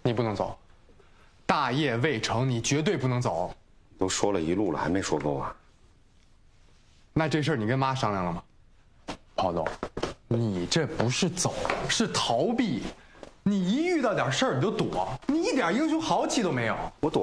你不能走，大业未成，你绝对不能走。 都说了一路了，还没说够啊？ 那这事儿你跟妈商量了吗？郝总，你这不是走，是逃避。你一遇到点事儿你就躲，你一点英雄豪气都没有。 我躲